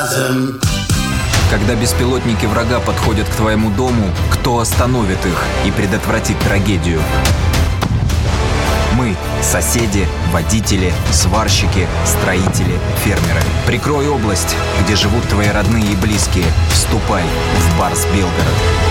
разом. Когда беспилотники врага подходят к твоему дому, кто остановит их и предотвратит трагедию? Мы – соседи, водители, сварщики, строители, фермеры. Прикрой область, где живут твои родные и близкие. Вступай в Барс Белгород.